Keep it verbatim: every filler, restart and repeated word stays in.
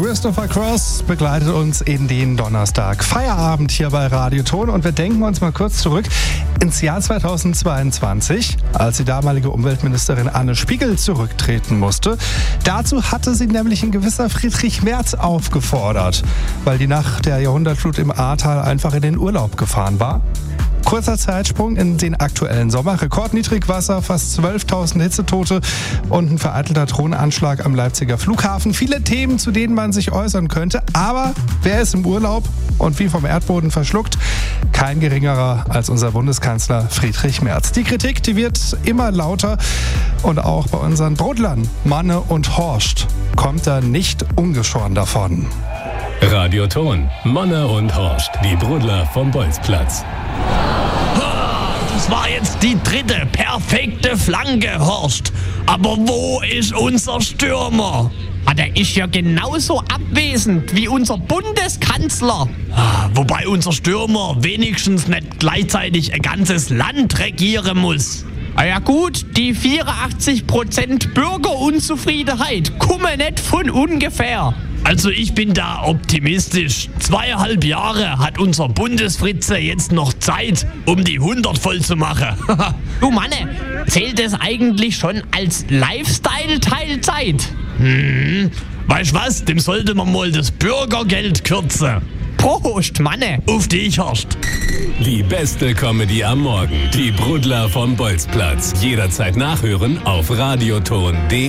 Christopher Cross begleitet uns in den Donnerstag Feierabend hier bei Radioton und wir denken uns mal kurz zurück ins Jahr zweitausendzweiundzwanzig, als die damalige Umweltministerin Anne Spiegel zurücktreten musste. Dazu hatte sie nämlich ein gewisser Friedrich Merz aufgefordert, weil die nach der Jahrhundertflut im Ahrtal einfach in den Urlaub gefahren war. Kurzer Zeitsprung in den aktuellen Sommer. Rekordniedrigwasser, fast zwölftausend Hitzetote und ein vereitelter Drohnenanschlag am Leipziger Flughafen. Viele Themen, zu denen man sich äußern könnte. Aber wer ist im Urlaub und wie vom Erdboden verschluckt? Kein geringerer als unser Bundeskanzler Friedrich Merz. Die Kritik, die wird immer lauter. Und auch bei unseren Brodlern Manne und Horst kommt er nicht ungeschoren davon. Radioton, Manne und Horst, die Brudler vom Bolzplatz. Das war jetzt die dritte perfekte Flanke, Horst. Aber wo ist unser Stürmer? Ah, der ist ja genauso abwesend wie unser Bundeskanzler. Ah, wobei unser Stürmer wenigstens nicht gleichzeitig ein ganzes Land regieren muss. Ah ja gut, die vierundachtzig Prozent Bürgerunzufriedenheit kommen nicht von ungefähr. Also ich bin da optimistisch. Zweieinhalb Jahre hat unser Bundesfritze jetzt noch Zeit, um die hundert voll zu machen. Du Manne, zählt es eigentlich schon als Lifestyle-Teilzeit? Hm, weißt was, dem sollte man mal das Bürgergeld kürzen. Prost, Manne. Auf dich, Horst. Die beste Comedy am Morgen. Die Brudler vom Bolzplatz. Jederzeit nachhören auf radioton punkt de.